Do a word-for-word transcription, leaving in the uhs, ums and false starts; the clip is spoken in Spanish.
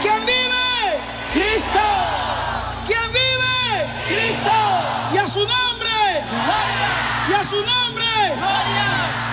¿Quién vive? Cristo. ¿Quién vive? Cristo. Y a su nombre. Gloria. Y a su nombre. Gloria.